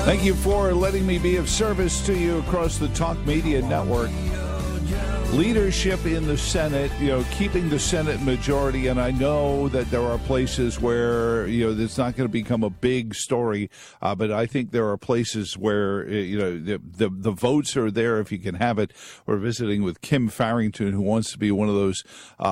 Thank you for letting me be of service to you across the Talk Media Network. Leadership in the Senate, keeping the Senate majority, and I know that there are places where, it's not going to become a big story, but I think there are places where, the votes are there if you can have it. We're visiting with Kim Farrington, who wants to be one of those